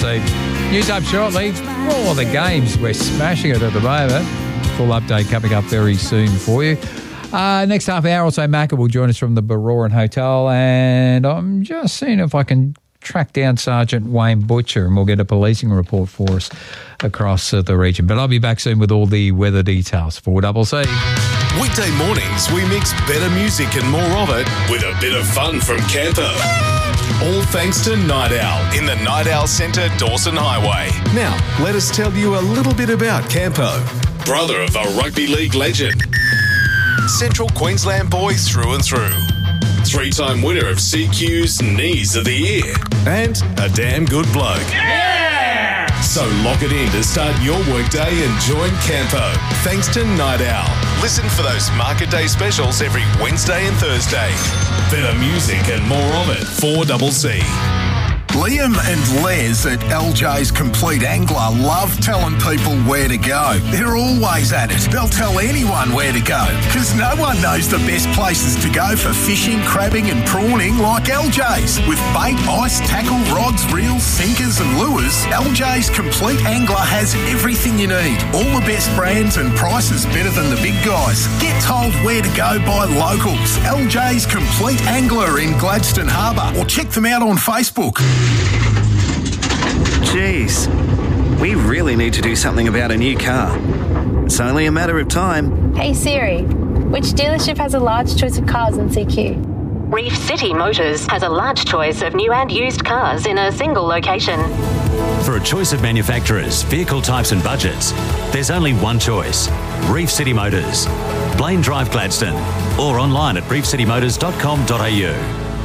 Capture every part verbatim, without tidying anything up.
C. News up shortly. All the games, we're smashing it at the moment. Full update coming up very soon for you. Uh, next half hour or so, Macca will join us from the Baroran Hotel, and I'm just seeing if I can track down Sergeant Wayne Butcher and we'll get a policing report for us across uh, the region. But I'll be back soon with all the weather details. four C C. Weekday mornings, we mix better music and more of it with a bit of fun from Campo. All thanks to Night Owl in the Night Owl Centre, Dawson Highway. Now, let us tell you a little bit about Campo. Brother of a rugby league legend. Central Queensland boy through and through. Three-time winner of C Q's Knees of the Year. And a damn good bloke. Yeah! So lock it in to start your workday and join Campo. Thanks to Night Owl. Listen for those Market Day specials every Wednesday and Thursday. Better music and more of it. four C C. Liam and Les at L J's Complete Angler love telling people where to go. They're always at it. They'll tell anyone where to go because no one knows the best places to go for fishing, crabbing and prawning like L J's. With bait, ice, tackle, rods, reels, sinkers and lures, L J's Complete Angler has everything you need. All the best brands and prices better than the big guys. Get told where to go by locals. L J's Complete Angler in Gladstone Harbour, or check them out on Facebook. Jeez, we really need to do something about a new car. It's only a matter of time. Hey Siri, which dealership has a large choice of cars in C Q? Reef City Motors has a large choice of new and used cars in a single location. For a choice of manufacturers, vehicle types and budgets, there's only one choice. Reef City Motors. Blaine Drive, Gladstone. Or online at reef city motors dot com dot a u.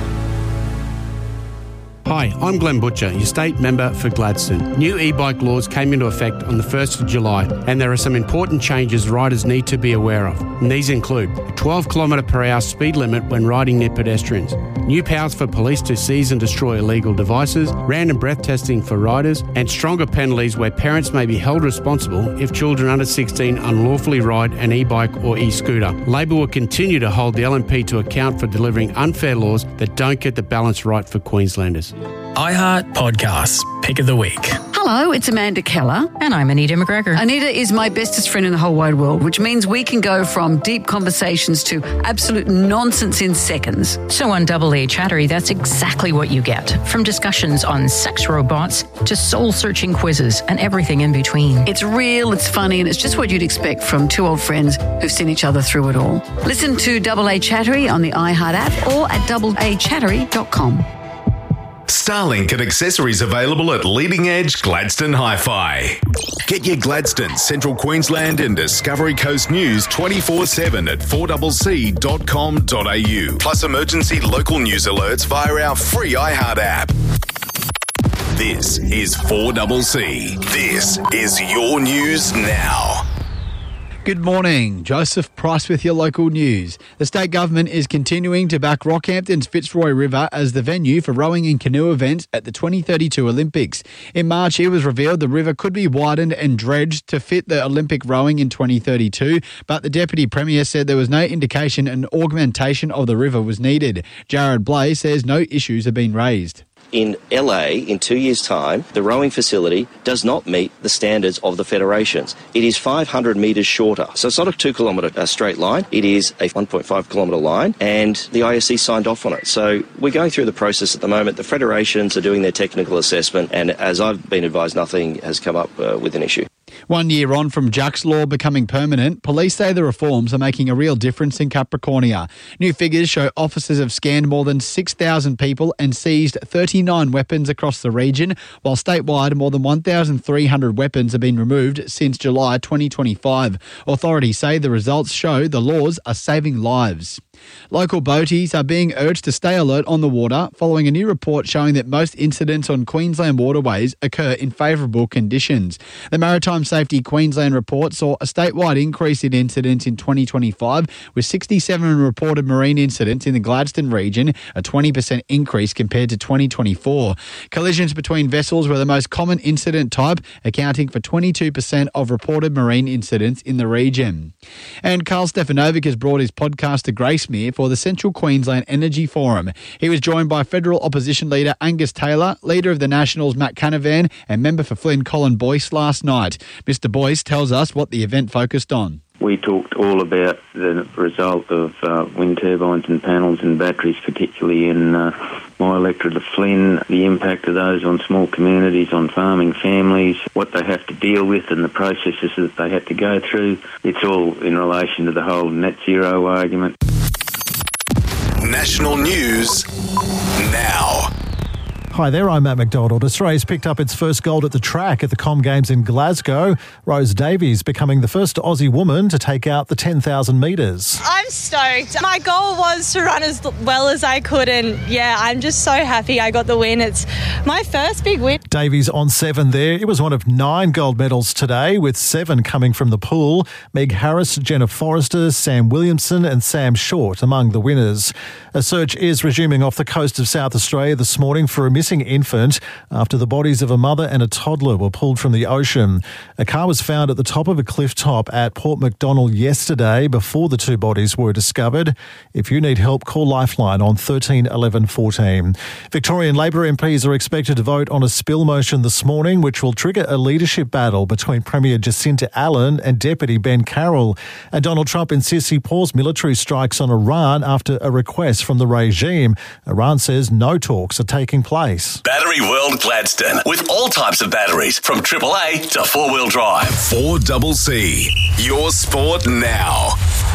Hi, I'm Glenn Butcher, your state member for Gladstone. New e-bike laws came into effect on the first of July, and there are some important changes riders need to be aware of. And these include a twelve kilometre per hour speed limit when riding near pedestrians, new powers for police to seize and destroy illegal devices, random breath testing for riders, and stronger penalties where parents may be held responsible if children under sixteen unlawfully ride an e-bike or e-scooter. Labor will continue to hold the L N P to account for delivering unfair laws that don't get the balance right for Queenslanders. iHeart Podcasts, Pick of the Week. Hello, it's Amanda Keller. And I'm Anita McGregor. Anita is my bestest friend in the whole wide world, which means we can go from deep conversations to absolute nonsense in seconds. So on Double A Chattery, that's exactly what you get. From discussions on sex robots to soul-searching quizzes and everything in between. It's real, it's funny, and it's just what you'd expect from two old friends who've seen each other through it all. Listen to Double A Chattery on the iHeart app or at double a chattery dot com. Starlink and accessories available at Leading Edge Gladstone Hi-Fi. Get your Gladstone, Central Queensland and Discovery Coast news twenty-four seven at four c c dot com dot a u. Plus emergency local news alerts via our free iHeart app. This is four C C. This is your news now. Good morning. Joseph Price with your local news. The state government is continuing to back Rockhampton's Fitzroy River as the venue for rowing and canoe events at the twenty thirty-two Olympics. In March, it was revealed the river could be widened and dredged to fit the Olympic rowing in twenty thirty-two, but the Deputy Premier said there was no indication an augmentation of the river was needed. Jared Blay says no issues have been raised. In L A, in two years' time, the rowing facility does not meet the standards of the federations. It is five hundred metres shorter. So it's not a two kilometre uh, straight line. It is a one point five kilometre line, and the I S C signed off on it. So we're going through the process at the moment. The federations are doing their technical assessment, and as I've been advised, nothing has come up uh, with an issue. One year on from Jack's Law becoming permanent, police say the reforms are making a real difference in Capricornia. New figures show officers have scanned more than six thousand people and seized thirty-nine weapons across the region, while statewide more than one thousand three hundred weapons have been removed since July twenty twenty-five. Authorities say the results show the laws are saving lives. Local boaties are being urged to stay alert on the water following a new report showing that most incidents on Queensland waterways occur in favourable conditions. The Maritime Safety Queensland report saw a statewide increase in incidents in twenty twenty-five, with sixty-seven reported marine incidents in the Gladstone region, a twenty percent increase compared to twenty twenty-four. Collisions between vessels were the most common incident type, accounting for twenty-two percent of reported marine incidents in the region. And Carl Stefanovic has brought his podcast to Grace Ellesmere for the Central Queensland Energy Forum. He was joined by federal opposition leader Angus Taylor, leader of the Nationals Matt Canavan and member for Flynn Colin Boyce last night. Mister Boyce tells us what the event focused on. We talked all about the result of uh, wind turbines and panels and batteries, particularly in uh, my electorate of Flynn, the impact of those on small communities, on farming families, what they have to deal with and the processes that they have to go through. It's all in relation to the whole net zero argument. National news now. Hi there, I'm Matt McDonald. Australia's picked up its first gold at the track at the Com Games in Glasgow. Rose Davies becoming the first Aussie woman to take out the ten thousand metres. I'm stoked. My goal was to run as well as I could, and yeah, I'm just so happy I got the win. It's my first big win. Davies on seven there. It was one of nine gold medals today, with seven coming from the pool. Meg Harris, Jenna Forrester, Sam Williamson and Sam Short among the winners. A search is resuming off the coast of South Australia this morning for a missing infant after the bodies of a mother and a toddler were pulled from the ocean. A car was found at the top of a cliff top at Port MacDonnell yesterday before the two bodies were discovered. If you need help, call Lifeline on thirteen eleven fourteen. Victorian Labor M Ps are expected to vote on a spill motion this morning, which will trigger a leadership battle between Premier Jacinta Allen and Deputy Ben Carroll. And Donald Trump insists he paused military strikes on Iran after a request from the regime. Iran says no talks are taking place. Battery World Gladstone, with all types of batteries, from triple A to four-wheel drive. four C C, your sport now.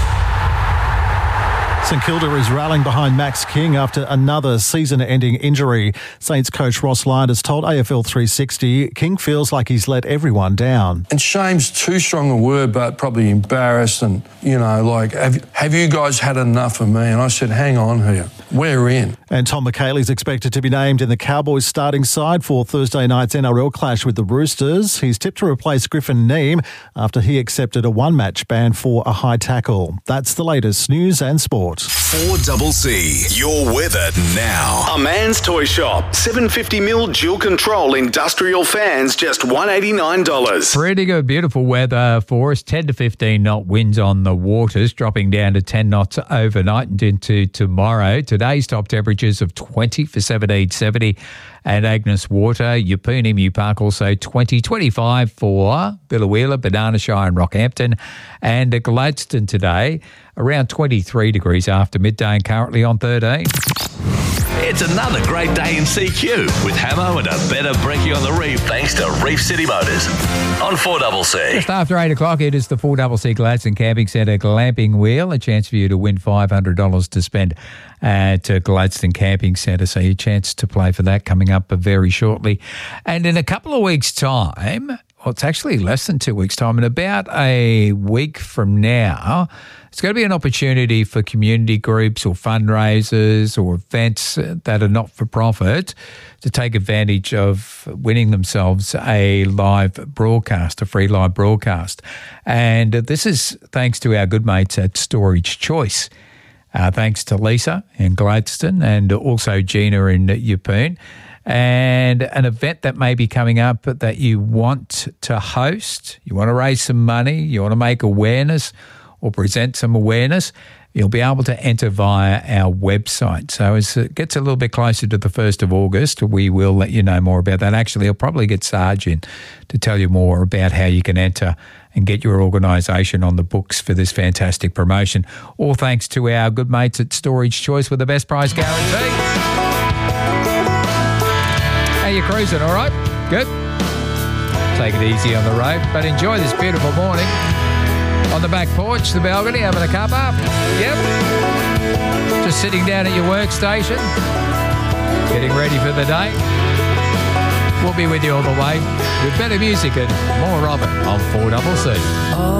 St Kilda is rallying behind Max King after another season-ending injury. Saints coach Ross Lyon has told A F L three sixty King feels like he's let everyone down. And shame's too strong a word, but probably embarrassed and, you know, like, have, have you guys had enough of me? And I said, hang on here, we're in. And Tom McHaley's expected to be named in the Cowboys starting side for Thursday night's N R L clash with the Roosters. He's tipped to replace Griffin Neame after he accepted a one-match ban for a high tackle. That's the latest news and sport. four C C, your weather now. A Man's Toy Shop. seven hundred fifty mil dual control industrial fans, just one hundred eighty-nine dollars. Pretty good, beautiful weather for us. ten to fifteen knot winds on the waters, dropping down to ten knots overnight and into tomorrow. Today's top temperatures of twenty for seventeen seventy at Agnes Water, Yeppoon, Emu Park, also twenty, twenty-five for Billawheeler, Banana Shire and Rockhampton, and at Gladstone today, around twenty-three degrees after midday and currently on thirteen. It's another great day in C Q with Hamo and a better brekkie on the reef thanks to Reef City Motors on four C C. Just after eight o'clock, it is the four C C Gladstone Camping Centre Glamping Wheel, a chance for you to win five hundred dollars to spend at uh, Gladstone Camping Centre. So your chance to play for that coming up very shortly. And in a couple of weeks' time, well, it's actually less than two weeks' time, in about a week from now, it's going to be an opportunity for community groups or fundraisers or events that are not for profit to take advantage of winning themselves a live broadcast, a free live broadcast. And this is thanks to our good mates at Storage Choice. Uh, thanks to Lisa in Gladstone and also Gina in Yeppoon. And an event that may be coming up that you want to host, you want to raise some money, you want to make awareness or present some awareness, you'll be able to enter via our website. So as it gets a little bit closer to the first of August, we will let you know more about that. Actually, I'll probably get Sarge in to tell you more about how you can enter and get your organisation on the books for this fantastic promotion. All thanks to our good mates at Storage Choice with the best price guarantee. How you cruising, all right? Good? Take it easy on the road, but enjoy this beautiful morning. On the back porch, the balcony, having a cuppa. Yep. Just sitting down at your workstation, getting ready for the day. We'll be with you all the way with better music and more of it on four C C.